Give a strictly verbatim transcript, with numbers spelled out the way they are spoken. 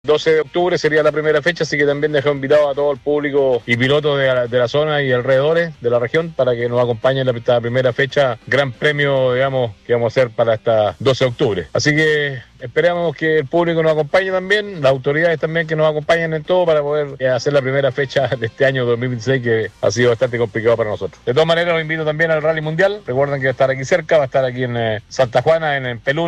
doce de octubre sería la primera fecha, así que también dejo invitado a todo el público y pilotos de la, de la zona y alrededores de la región para que nos acompañen en esta primera fecha, gran premio, digamos, que vamos a hacer para esta doce de octubre. Así que esperamos que el público nos acompañe también, las autoridades también que nos acompañen en todo para poder eh, hacer la primera fecha de este año dos mil veintiséis, que ha sido bastante complicado para nosotros. De todas maneras, los invito también al Rally Mundial. Recuerden que va a estar aquí cerca, va a estar aquí en eh, Santa Juana, en, en Pelú.